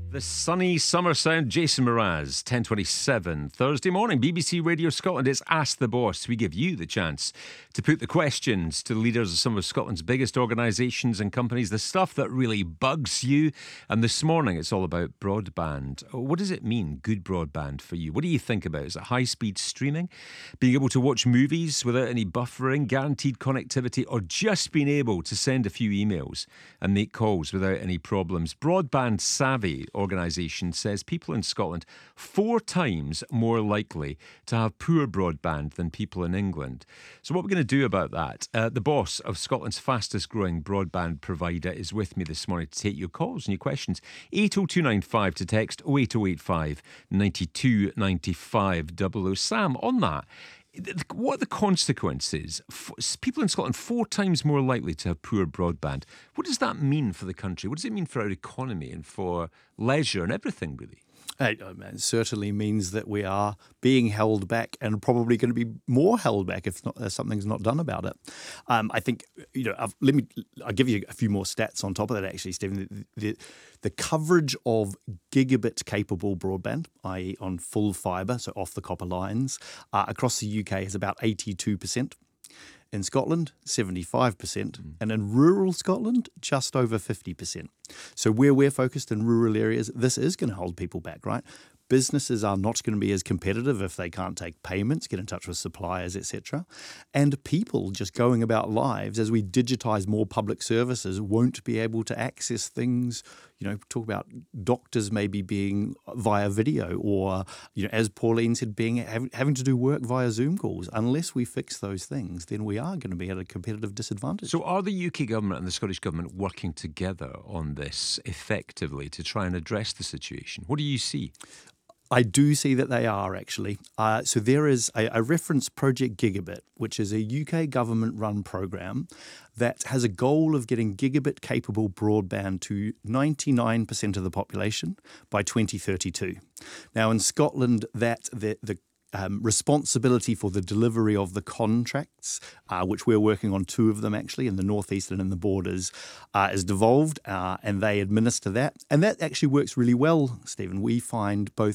The sunny summer sound, Jason Mraz, 10:27, Thursday morning, BBC Radio Scotland. It's Ask the Boss. We give you the chance to put the questions to the leaders of some of Scotland's biggest organisations and companies, the stuff that really bugs you. And this morning, it's all about broadband. What does it mean, good broadband for you? What do you think about? Is it high-speed streaming, being able to watch movies without any buffering, guaranteed connectivity, or just being able to send a few emails and make calls without any problems? Broadband Savvy organisation says people in Scotland 4 times more likely to have poor broadband than people in England. So what we're going to do about that, the boss of Scotland's fastest growing broadband provider is with me this morning to take your calls and your questions. 80295 to text 08085 92 95 00. Sam, on that, what are the consequences? People in Scotland 4 times more likely to have poor broadband. What does that mean for the country? What does it mean for our economy and for leisure and everything, really? It certainly means that we are being held back and probably going to be more held back if something's not done about it. I think, I'll give you a few more stats on top of that, actually, Stephen. The coverage of gigabit-capable broadband, i.e. on full fibre, so off the copper lines, across the UK is about 82%. In Scotland, 75%, and in rural Scotland, just over 50%. So where we're focused in rural areas, this is going to hold people back, right? Businesses are not going to be as competitive if they can't take payments, get in touch with suppliers, etc. And people just going about lives as we digitise more public services won't be able to access things, talk about doctors maybe being via video or, as Pauline said, having to do work via Zoom calls. Unless we fix those things, then we are going to be at a competitive disadvantage. So are the UK government and the Scottish government working together on this effectively to try and address the situation? What do you see? I do see that they are, actually. So there is a reference Project Gigabit, which is a UK government-run program that has a goal of getting gigabit-capable broadband to 99% of the population by 2032. Now, in Scotland, the responsibility for the delivery of the contracts, which we're working on 2 of them actually in the northeast and in the borders, is devolved and they administer that. And that actually works really well, Stephen. We find both